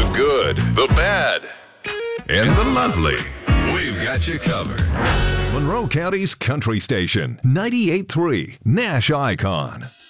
The good, the bad, and the lovely. We've got you covered. Monroe County's Country Station, 98.3 Nash Icon.